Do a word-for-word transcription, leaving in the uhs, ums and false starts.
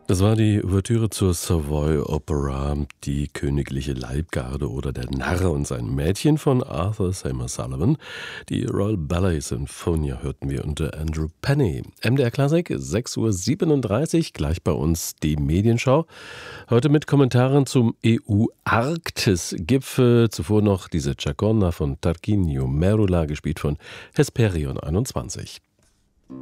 Das war die Ouvertüre zur Savoy Opera, die Königliche Leibgarde oder Der Narr und sein Mädchen von Arthur Seymour Sullivan. Die Royal Ballet Sinfonia hörten wir unter Andrew Penny. M D R Klassik, sechs Uhr siebenunddreißig, gleich bei uns die Medienschau. Heute mit Kommentaren zum E U-Arktis-Gipfel. Zuvor noch diese Chaconda von Tarquinio Merula, gespielt von Hesperion einundzwanzig.